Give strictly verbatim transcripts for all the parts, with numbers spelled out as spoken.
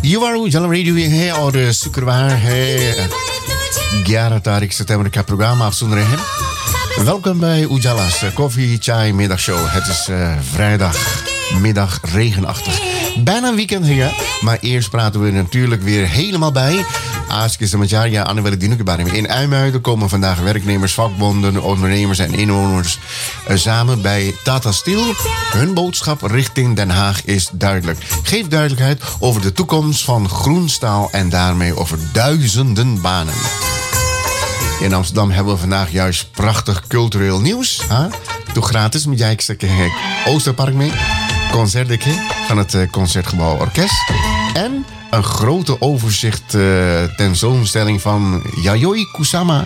युवा उजाला रेडियो है और शुक्रवार है ग्यारह तारीख सितंबर का programma आप सुन रहे हैं. Welkom bij Ujala's Koffie Chai Middagshow. Het is uh, vrijdagmiddag regenachtig. Bijna een weekend hier, maar eerst praten we natuurlijk weer helemaal bij. Askis en Matjaria, Anne Dinukebarim. In IJmuiden komen vandaag werknemers, vakbonden, ondernemers en inwoners uh, samen bij Tata Steel. Hun boodschap richting Den Haag is duidelijk. Geef duidelijkheid over de toekomst van groenstaal en daarmee over duizenden banen. In Amsterdam hebben we vandaag juist prachtig cultureel nieuws. Huh? Doe gratis met jij ik Oosterpark mee. Concertdekje van het uh, Concertgebouw Orkest. En een grote overzicht uh, tentoonstelling van Yayoi Kusama.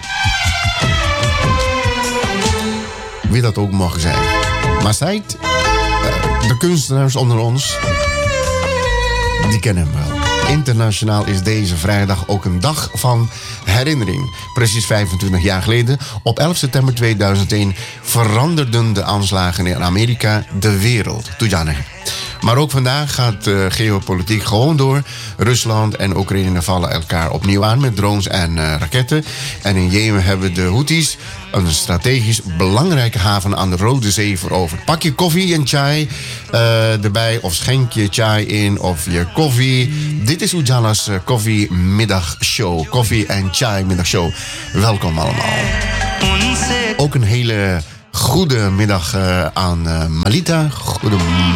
Wie dat ook mogen zijn. Maar zij, uh, de kunstenaars onder ons, die kennen hem wel. Internationaal is deze vrijdag ook een dag van herinnering. Precies vijfentwintig jaar geleden, op elf september tweeduizend één, veranderden de aanslagen in Amerika de wereld. Toejanig. Maar ook vandaag gaat uh, geopolitiek gewoon door. Rusland en Oekraïne vallen elkaar opnieuw aan met drones en uh, raketten. En in Jemen hebben de Houthis een strategisch belangrijke haven aan de Rode Zee veroverd. Pak je koffie en chai uh, erbij of schenk je chai in of je koffie. Dit is Ujala's uh, Koffie Middagshow. Koffie en Chai Middagshow. Welkom allemaal. Ook een hele goede middag uh, aan uh, Malita. Goedemorgen.